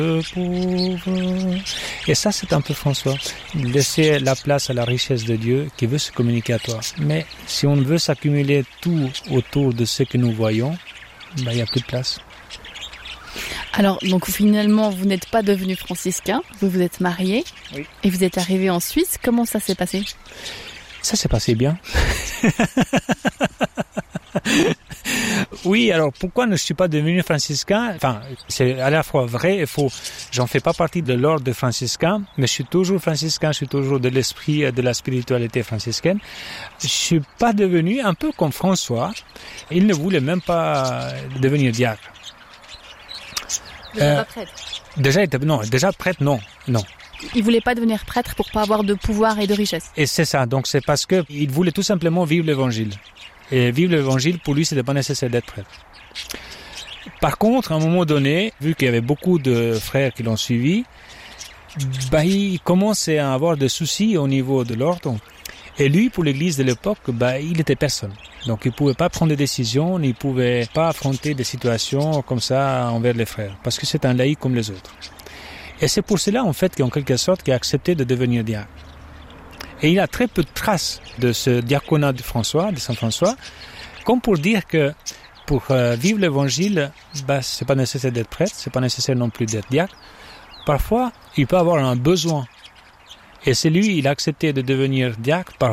pauvre. Et ça, c'est un peu François. Laisser la place à la richesse de Dieu qui veut se communiquer à toi. Mais si on veut s'accumuler tout autour de ce que nous voyons, il n'y a plus de place. Alors, donc finalement, vous n'êtes pas devenu franciscain, vous vous êtes marié, oui. Et vous êtes arrivé en Suisse. Comment ça s'est passé ? Ça s'est passé bien. Oui, alors pourquoi ne suis pas devenu franciscain ? Enfin, c'est à la fois vrai et faux. J'en fais pas partie de l'ordre des franciscains, mais je suis toujours franciscain, je suis toujours de l'esprit et de la spiritualité franciscaine. Je suis pas devenu, un peu comme François, il ne voulait même pas devenir diacre. Déjà pas prêtre. Déjà prêtre, non. Il voulait pas devenir prêtre pour pas avoir de pouvoir et de richesse. Et c'est ça, donc c'est parce que il voulait tout simplement vivre l'évangile. Et vivre l'évangile, pour lui, c'était pas nécessaire d'être prêtre. Par contre, à un moment donné, vu qu'il y avait beaucoup de frères qui l'ont suivi, il commençait à avoir des soucis au niveau de l'ordre. Et lui, pour l'église de l'époque, il était personne. Donc il pouvait pas prendre des décisions, il pouvait pas affronter des situations comme ça envers les frères, parce que c'est un laïc comme les autres. Et c'est pour cela, en fait, qu'en quelque sorte, qu'il a accepté de devenir diacre. Et il a très peu de traces de ce diaconat de Saint François, comme pour dire que pour vivre l'évangile, c'est pas nécessaire d'être prêtre, c'est pas nécessaire non plus d'être diacre. Parfois, il peut avoir un besoin. Et c'est lui, il a accepté de devenir diacre par